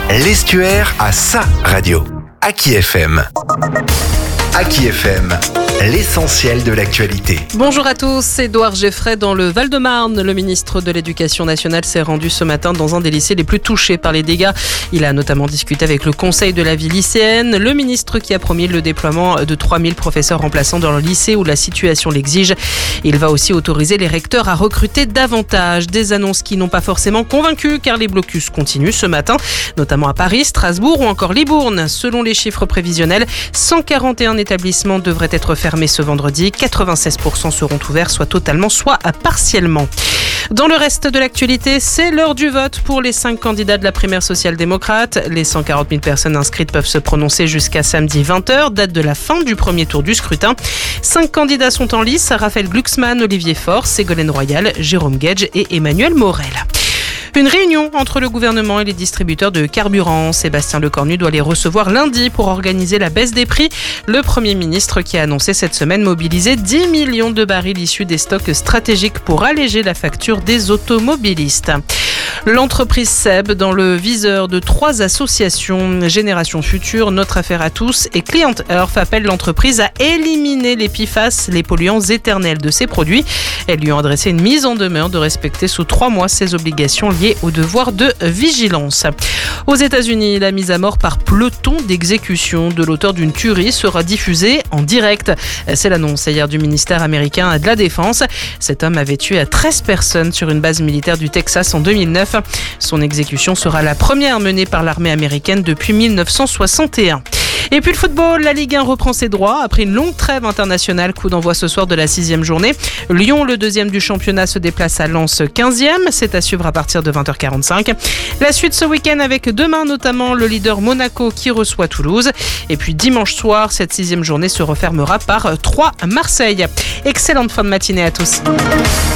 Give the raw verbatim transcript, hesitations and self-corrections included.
L'Estuaire a sa radio. Aki F M. Aki F M, l'essentiel de l'actualité. Bonjour à tous, Édouard Geffray dans le Val-de-Marne. Le ministre de l'Éducation nationale s'est rendu ce matin dans un des lycées les plus touchés par les dégâts. Il a notamment discuté avec le conseil de la vie lycéenne. Le ministre qui a promis le déploiement de trois mille professeurs remplaçants dans le lycée où la situation l'exige. Il va aussi autoriser les recteurs à recruter davantage. Des annonces qui n'ont pas forcément convaincu car les blocus continuent ce matin, notamment à Paris, Strasbourg ou encore Libourne. Selon les chiffres prévisionnels, cent quarante et un établissements devraient être fermés ce vendredi. quatre-vingt-seize pour cent seront ouverts, soit totalement, soit partiellement. Dans le reste de l'actualité, c'est l'heure du vote pour les cinq candidats de la primaire social-démocrate. Les cent quarante mille personnes inscrites peuvent se prononcer jusqu'à samedi vingt heures, date de la fin du premier tour du scrutin. Cinq candidats sont en lice, Raphaël Glucksmann, Olivier Faure, Ségolène Royal, Jérôme Guedj et Emmanuel Morel. Une réunion entre le gouvernement et les distributeurs de carburant. Sébastien Lecornu doit les recevoir lundi pour organiser la baisse des prix. Le Premier ministre qui a annoncé cette semaine mobiliser dix millions de barils issus des stocks stratégiques pour alléger la facture des automobilistes. L'entreprise Seb dans le viseur de trois associations, Génération Future, Notre Affaire à tous et Client Earth, appelle l'entreprise à éliminer les P F A S, les polluants éternels de ses produits. Elles lui ont adressé une mise en demeure de respecter sous trois mois ses obligations liées au devoir de vigilance. Aux États-Unis, la mise à mort par peloton d'exécution de l'auteur d'une tuerie sera diffusée en direct. C'est l'annonce hier du ministère américain de la Défense. Cet homme avait tué treize personnes sur une base militaire du Texas en deux mille neuf. Son exécution sera la première menée par l'armée américaine depuis mille neuf cent soixante et un. Et puis le football, la Ligue un reprend ses droits après une longue trêve internationale. Coup d'envoi ce soir de la sixième journée. Lyon, le deuxième du championnat, se déplace à Lens quinzième. C'est à suivre à partir de vingt heures quarante-cinq. La suite ce week-end avec demain notamment le leader Monaco qui reçoit Toulouse. Et puis dimanche soir, cette sixième journée se refermera par trois Marseille. Excellente fin de matinée à tous.